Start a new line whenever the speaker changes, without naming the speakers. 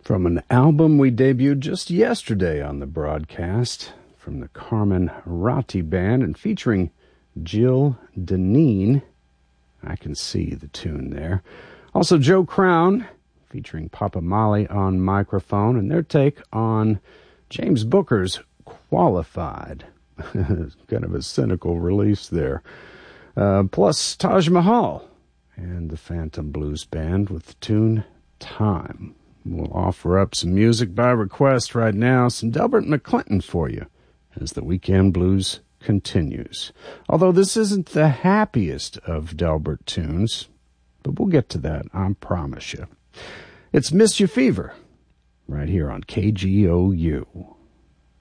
From an album we debuted just yesterday on the broadcast, from the Carmen Ratti Band and featuring Jill Deneen. I can see the tune there. Also Joe Crown, featuring Papa Molly on microphone, and their take on James Booker's Qualified. Kind of a cynical release there. Plus Taj Mahal and the Phantom Blues Band with the tune Time. We'll offer up some music by request right now, some Delbert McClinton for you as the Weekend Blues continues. Although this isn't the happiest of Delbert tunes, but we'll get to that, I promise you. It's Miss You Fever right here on KGOU.